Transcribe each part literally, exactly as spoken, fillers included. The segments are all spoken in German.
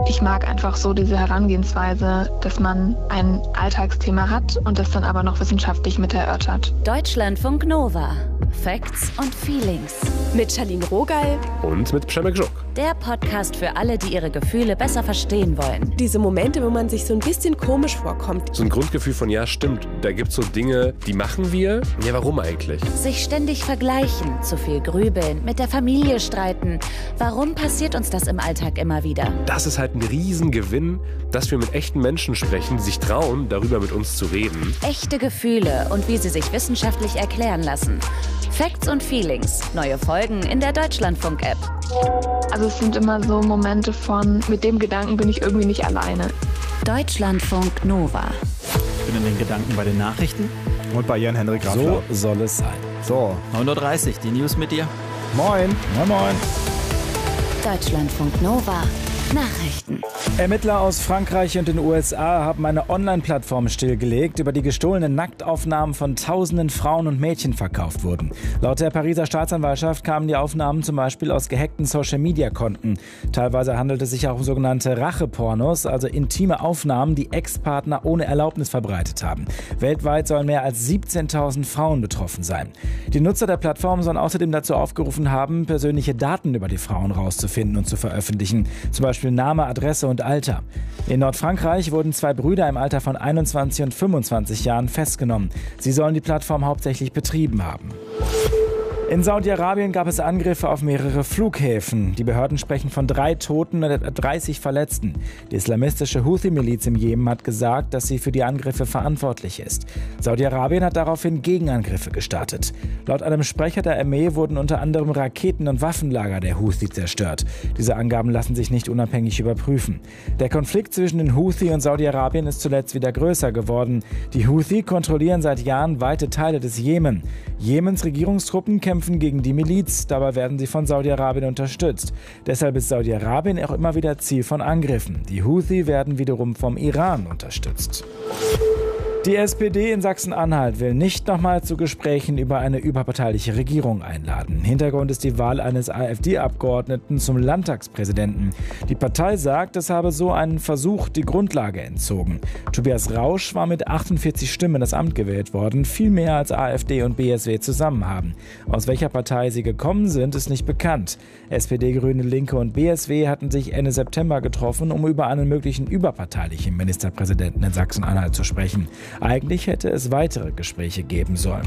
Ich mag einfach so diese Herangehensweise, dass man ein Alltagsthema hat und das dann aber noch wissenschaftlich mit erörtert. Deutschlandfunk Nova. Facts und Feelings. Mit Charlene Rogal. Und mit Przemek Żuk. Der Podcast für alle, die ihre Gefühle besser verstehen wollen. Diese Momente, wo man sich so ein bisschen komisch vorkommt. So ein Grundgefühl von, ja stimmt, da gibt es so Dinge, die machen wir. Ja, warum eigentlich? Sich ständig vergleichen, zu viel grübeln, mit der Familie streiten. Warum passiert uns das im Alltag immer wieder? Das ist halt ein Riesengewinn, dass wir mit echten Menschen sprechen, die sich trauen, darüber mit uns zu reden. Echte Gefühle und wie sie sich wissenschaftlich erklären lassen. Facts und Feelings. Neue Folgen in der Deutschlandfunk-App. Also es sind immer so Momente von, mit dem Gedanken bin ich irgendwie nicht alleine. Deutschlandfunk Nova. Ich bin in den Gedanken bei den Nachrichten. Und bei Jan-Henrik Raffler. So soll es sein. So. neun Uhr dreißig, die News mit dir. Moin. Moin, moin. Deutschlandfunk Nova. Nachrichten. Ermittler aus Frankreich und den U S A haben eine Online-Plattform stillgelegt, über die gestohlene Nacktaufnahmen von tausenden Frauen und Mädchen verkauft wurden. Laut der Pariser Staatsanwaltschaft kamen die Aufnahmen zum Beispiel aus gehackten Social-Media-Konten. Teilweise handelt es sich auch um sogenannte Rachepornos, also intime Aufnahmen, die Ex-Partner ohne Erlaubnis verbreitet haben. Weltweit sollen mehr als siebzehntausend Frauen betroffen sein. Die Nutzer der Plattform sollen außerdem dazu aufgerufen haben, persönliche Daten über die Frauen rauszufinden und zu veröffentlichen. Zum Beispiel Name, Adresse und Alter. In Nordfrankreich wurden zwei Brüder im Alter von einundzwanzig und fünfundzwanzig Jahren festgenommen. Sie sollen die Plattform hauptsächlich betrieben haben. In Saudi-Arabien gab es Angriffe auf mehrere Flughäfen. Die Behörden sprechen von drei Toten und etwa dreißig Verletzten. Die islamistische Houthi-Miliz im Jemen hat gesagt, dass sie für die Angriffe verantwortlich ist. Saudi-Arabien hat daraufhin Gegenangriffe gestartet. Laut einem Sprecher der Armee wurden unter anderem Raketen- und Waffenlager der Houthi zerstört. Diese Angaben lassen sich nicht unabhängig überprüfen. Der Konflikt zwischen den Houthi und Saudi-Arabien ist zuletzt wieder größer geworden. Die Houthi kontrollieren seit Jahren weite Teile des Jemen. Jemens Regierungstruppen kämpfen gegen die Miliz, dabei werden sie von Saudi-Arabien unterstützt. Deshalb ist Saudi-Arabien auch immer wieder Ziel von Angriffen. Die Houthi werden wiederum vom Iran unterstützt. Die S P D in Sachsen-Anhalt will nicht nochmal zu Gesprächen über eine überparteiliche Regierung einladen. Hintergrund ist die Wahl eines AfD-Abgeordneten zum Landtagspräsidenten. Die Partei sagt, es habe so einen Versuch die Grundlage entzogen. Tobias Rausch war mit achtundvierzig Stimmen in das Amt gewählt worden, viel mehr als AfD und B S W zusammen haben. Aus welcher Partei sie gekommen sind, ist nicht bekannt. S P D, Grüne, Linke und B S W hatten sich Ende September getroffen, um über einen möglichen überparteilichen Ministerpräsidenten in Sachsen-Anhalt zu sprechen. Eigentlich hätte es weitere Gespräche geben sollen.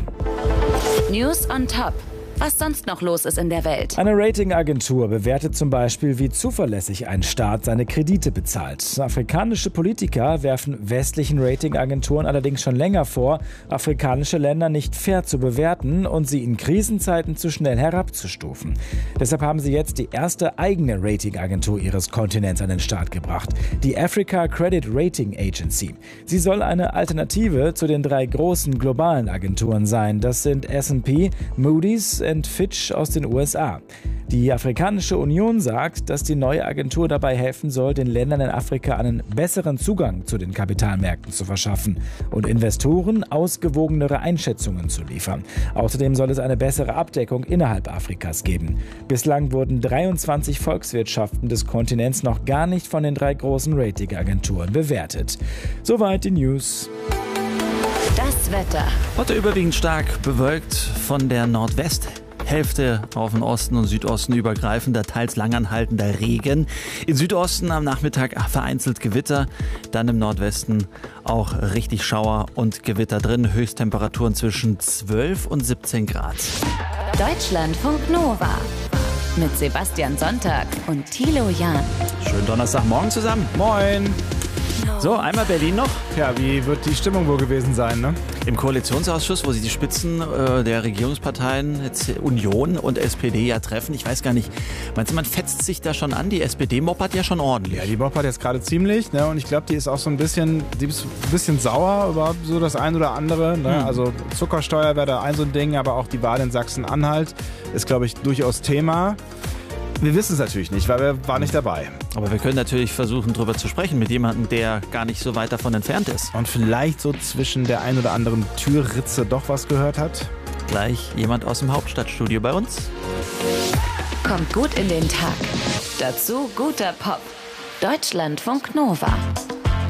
News on top. Was sonst noch los ist in der Welt. Eine Ratingagentur bewertet zum Beispiel, wie zuverlässig ein Staat seine Kredite bezahlt. Afrikanische Politiker werfen westlichen Ratingagenturen allerdings schon länger vor, afrikanische Länder nicht fair zu bewerten und sie in Krisenzeiten zu schnell herabzustufen. Deshalb haben sie jetzt die erste eigene Ratingagentur ihres Kontinents an den Start gebracht, die Africa Credit Rating Agency. Sie soll eine Alternative zu den drei großen globalen Agenturen sein. Das sind S and P, Moody's und Fitch aus den U S A. Die Afrikanische Union sagt, dass die neue Agentur dabei helfen soll, den Ländern in Afrika einen besseren Zugang zu den Kapitalmärkten zu verschaffen und Investoren ausgewogenere Einschätzungen zu liefern. Außerdem soll es eine bessere Abdeckung innerhalb Afrikas geben. Bislang wurden dreiundzwanzig Volkswirtschaften des Kontinents noch gar nicht von den drei großen Ratingagenturen bewertet. Soweit die News. Das Wetter. Heute überwiegend stark bewölkt, von der Nordwesthälfte auf den Osten und Südosten übergreifender, teils langanhaltender Regen. Im Südosten am Nachmittag vereinzelt Gewitter, dann im Nordwesten auch richtig Schauer und Gewitter drin. Höchsttemperaturen zwischen zwölf und siebzehn Grad. Deutschlandfunk Nova. Mit Sebastian Sonntag und Thilo Jahn. Schönen Donnerstagmorgen zusammen. Moin. So, einmal Berlin noch. Ja, wie wird die Stimmung wohl gewesen sein, ne? Im Koalitionsausschuss, wo sich die Spitzen äh, der Regierungsparteien, jetzt Union und S P D ja treffen. Ich weiß gar nicht, meinst du, man fetzt sich da schon an? Die S P D moppert ja schon ordentlich. Ja, die moppert jetzt gerade ziemlich, ne? Und ich glaube, die ist auch so ein bisschen, die ist ein bisschen sauer über so das ein oder andere, ne? Hm. Also Zuckersteuer wäre da ein so ein Ding, aber auch die Wahl in Sachsen-Anhalt ist, glaube ich, durchaus Thema. Wir wissen es natürlich nicht, weil wir waren nicht dabei. Aber wir können natürlich versuchen, drüber zu sprechen mit jemandem, der gar nicht so weit davon entfernt ist. Und vielleicht so zwischen der ein oder anderen Türritze doch was gehört hat. Gleich jemand aus dem Hauptstadtstudio bei uns. Kommt gut in den Tag. Dazu guter Pop. Deutschlandfunk Nova.